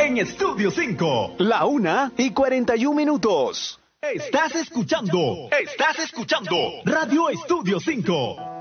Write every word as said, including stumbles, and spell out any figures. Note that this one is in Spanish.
en Estudio cinco. La una y cuarenta y un minutos. Estás escuchando, estás escuchando Radio Estudio cinco.